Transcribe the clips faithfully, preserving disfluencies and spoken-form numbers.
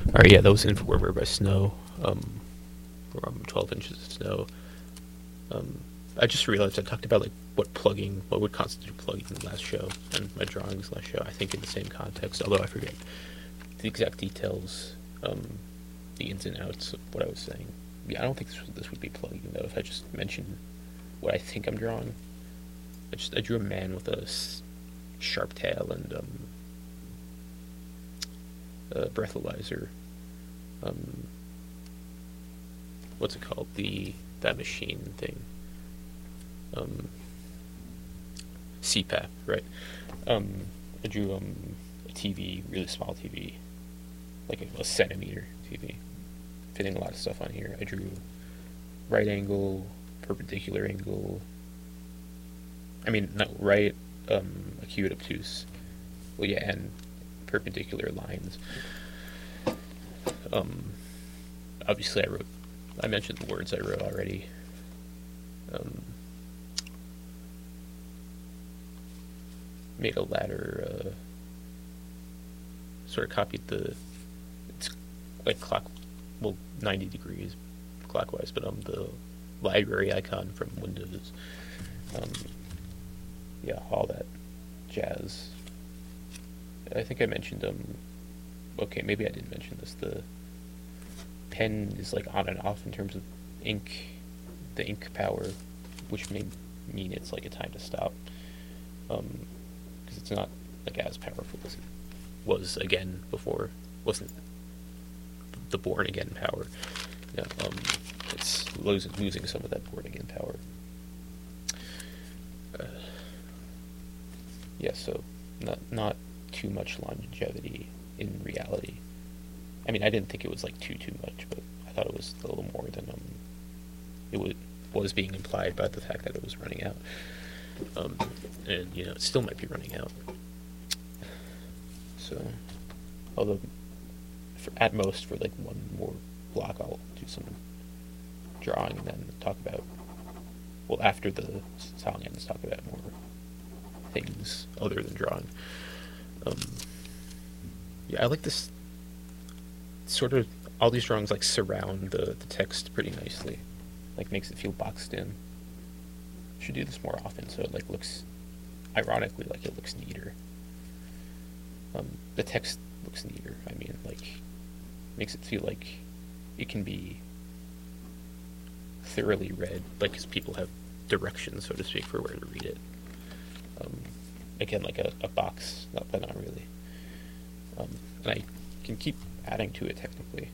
All right, yeah, that was Informer by Snow. Um, from twelve inches of snow. Um, I just realized I talked about like what plugging, what would constitute plugging in the last show, and my drawings last show. I think in the same context, although I forget the exact details, um, the ins and outs of what I was saying. Yeah, I don't think this, this would be plugging though. If I just mention what I think I'm drawing, I just I drew a man with a s- sharp tail and um, a breathalyzer. Um, what's it called? The that machine thing. Um, C PAP, right? Um, I drew um, a T V, really small T V, like a, a centimeter T V, fitting a lot of stuff on here. I drew right angle, perpendicular angle. I mean, not right, um, acute, obtuse. Well, yeah, and perpendicular lines. Um, obviously, I wrote. I mentioned the words I wrote already. Um, made a ladder. Uh, sort of copied the. It's like clock, well, ninety degrees clockwise, but um, the library icon from Windows. Um, yeah, all that jazz. I think I mentioned um. Okay, maybe I didn't mention this. The pen is like on and off in terms of ink, the ink power, which may mean it's like a time to stop, because um, it's not like as powerful as it was again before. Wasn't the born again power? Yeah, um, it's losing losing some of that born again power. Uh, yeah, so not not too much longevity in reality. I mean, I didn't think it was like too too much, but I thought it was a little more than um, it would, was being implied by the fact that it was running out. Um, and you know, it still might be running out. So, although for, at most for like one more block, I'll do some drawing and then talk about. Well, after the song ends, talk about more things other than drawing. Um, yeah, I like this. Sort of all these drawings like surround the, the text pretty nicely, like makes it feel boxed in. Should do this more often so it like looks, ironically, like it looks neater. Um, the text looks neater. I mean, like makes it feel like it can be thoroughly read, like because people have directions, so to speak, for where to read it. Um, again, like a, a box, not, but not really. Um, and I can keep adding to it technically.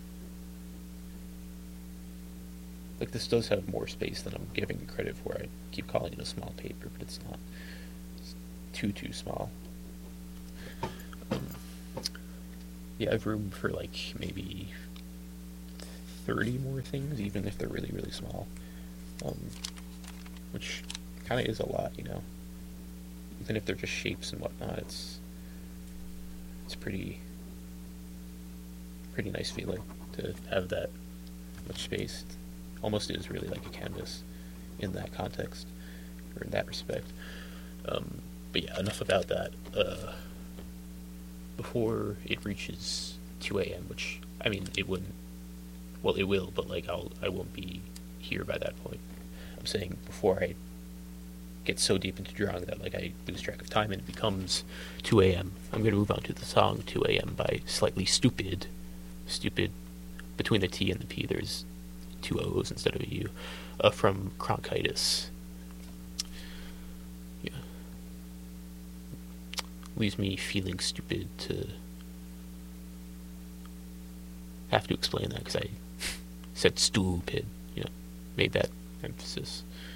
Like this does have more space than I'm giving it credit for. I keep calling it a small paper, but it's not. It's too too small. Um, yeah, I have room for like maybe thirty more things, even if they're really really small. Um, which kind of is a lot, you know. Even if they're just shapes and whatnot, it's it's pretty. Pretty nice feeling to have that much space. It almost is really like a canvas in that context, or in that respect. Um, but yeah, enough about that. Uh, before it reaches two a.m., which, I mean, it wouldn't, well, it will, but like I'll, I won't be here by that point. I'm saying before I get so deep into drawing that like I lose track of time and it becomes two a.m., I'm going to move on to the song two a.m. by Slightly Stoopid. Stupid. Between the T and the P, there's two O's instead of a U. Uh, from Cronchitis. Yeah. Leaves me feeling stupid to have to explain that because I said stupid. You know, made that emphasis.